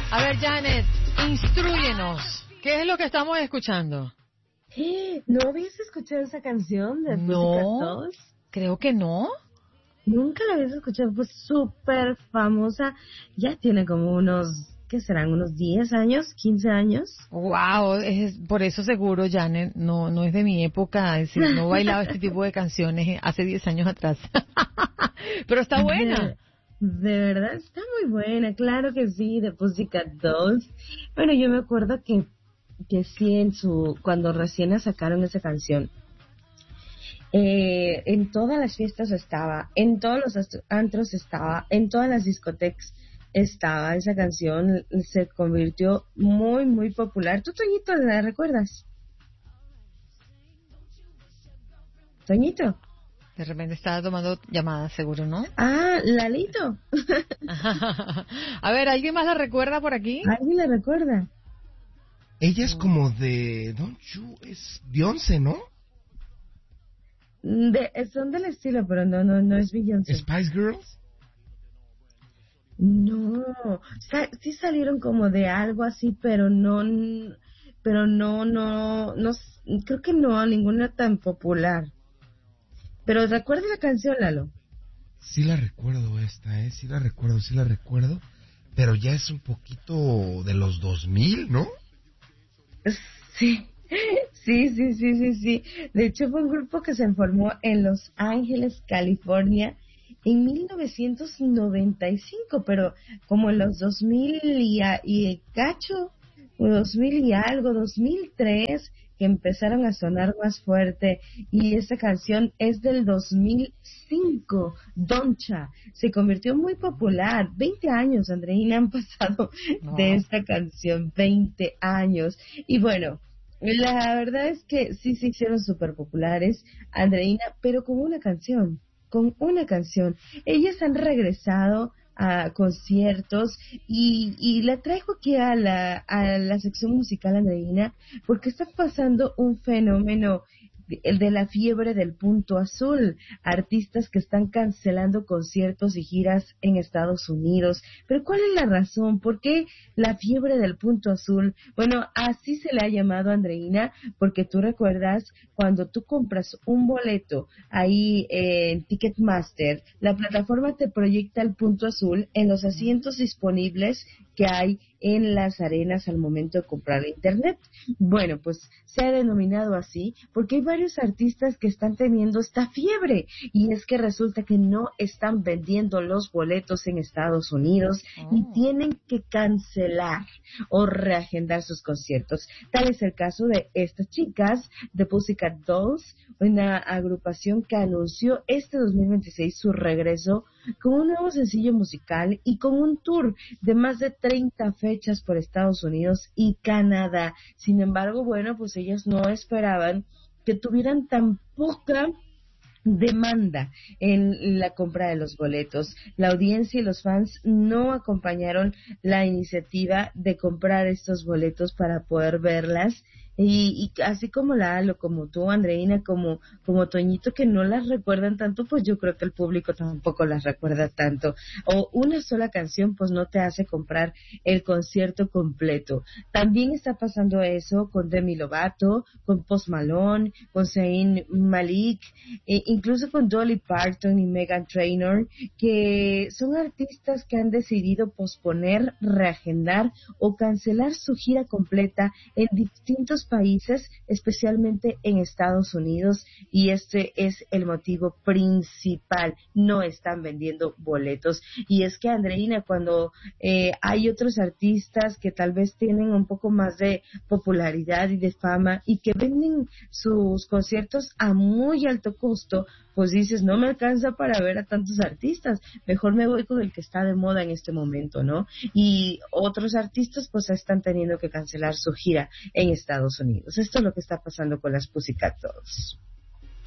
A ver, Janet, instrúyenos. ¿Qué es lo que estamos escuchando? ¿No habías escuchado esa canción de Pussycat No, Dolls? creo que no. Nunca la habías escuchado, fue súper famosa. Ya tiene como unos, ¿qué serán? Unos 10 años, 15 años. Wow, es por eso seguro, Janet, no es de mi época, es decir, no bailaba este tipo de canciones hace 10 años atrás. Pero está buena. De verdad, está muy buena, claro que sí, de Pussycat Dolls. Bueno, yo me acuerdo que sí, cuando recién la sacaron esa canción, en todas las fiestas estaba, en todos los antros estaba, en todas las discotecas estaba esa canción, se convirtió muy, muy popular. ¿Tú, Toñito, la recuerdas? Toñito. De repente estaba tomando llamadas, seguro, ¿no? Ah, Lalito. A ver, ¿alguien más la recuerda por aquí? ¿Alguien la recuerda? Ella es como de Don't You, es Beyoncé, ¿no? Son del estilo, pero no es Beyoncé. Spice Girls. No, sí salieron como de algo así, pero no, creo que no, ninguna tan popular. Pero ¿recuerdas la canción, Lalo? Sí la recuerdo sí la recuerdo, pero ya es un poquito de los 2000, ¿no? Sí. Sí. De hecho, fue un grupo que se formó en Los Ángeles, California, en 1995, pero como en los 2000 y cacho, 2000 y algo, 2003, que empezaron a sonar más fuerte, y esta canción es del 2005, Doncha, se convirtió muy popular. 20 años, Andreina, han pasado de esta canción, 20 años, y bueno, la verdad es que sí se hicieron súper populares, Andreina, pero con una canción. Ellas han regresado a conciertos y la traigo aquí a la sección musical, Andreina, porque está pasando un fenómeno, el de la fiebre del punto azul, artistas que están cancelando conciertos y giras en Estados Unidos. Pero ¿cuál es la razón? ¿Por qué la fiebre del punto azul? Bueno, así se le ha llamado, Andreina, porque tú recuerdas cuando tú compras un boleto ahí en Ticketmaster, la plataforma te proyecta el punto azul en los asientos disponibles que hay en las arenas al momento de comprar internet. Bueno, pues se ha denominado así porque hay varios artistas que están teniendo esta fiebre, y es que resulta que no están vendiendo los boletos en Estados Unidos y tienen que cancelar o reagendar sus conciertos. Tal es el caso de estas chicas de Pussycat Dolls, una agrupación que anunció este 2026 su regreso con un nuevo sencillo musical y con un tour de más de 30 fechas por Estados Unidos y Canadá. Sin embargo, bueno, pues ellas no esperaban que tuvieran tan poca demanda en la compra de los boletos. La audiencia y los fans no acompañaron la iniciativa de comprar estos boletos para poder verlas. Y así como Lalo, como tú, Andreina, como Toñito, que no las recuerdan tanto, pues yo creo que el público tampoco las recuerda tanto. O una sola canción, pues no te hace comprar el concierto completo. También está pasando eso con Demi Lovato, con Post Malone, con Zayn Malik, incluso con Dolly Parton y Meghan Trainor, que son artistas que han decidido posponer, reagendar o cancelar su gira completa en distintos países, especialmente en Estados Unidos, y este es el motivo principal: no están vendiendo boletos. Y es que, Andreina, cuando hay otros artistas que tal vez tienen un poco más de popularidad y de fama y que venden sus conciertos a muy alto costo, pues dices, no me alcanza para ver a tantos artistas, mejor me voy con el que está de moda en este momento, ¿no? Y otros artistas pues están teniendo que cancelar su gira en Estados Unidos. Esto es lo que está pasando con las Pussycat Dolls.